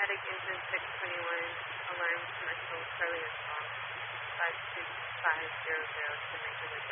automatic engine 621, alarm commercial Charlie Oswald 52500 to make the